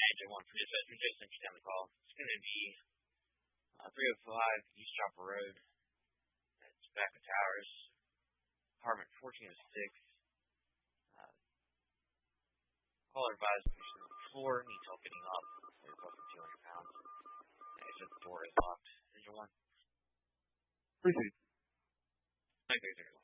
Engine 1 for dispatch. We just sent you down the call. It's going to be 305 East Chopper Road. It's back of Towers. Apartment 1406. Caller advised patient on the floor. Needs help getting up. They're less than 200 pounds. They said the door is locked. Engine 1. Proceed. 9331.